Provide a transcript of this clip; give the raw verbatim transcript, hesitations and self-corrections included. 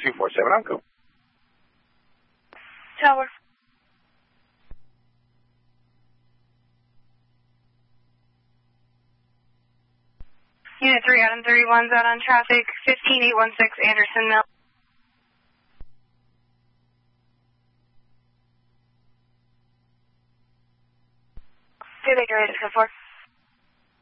two four seven, I'm cool. Tower. Unit three, Adam thirty-one's out on traffic, fifteen eight one six Anderson Mill. Two Baker eight four.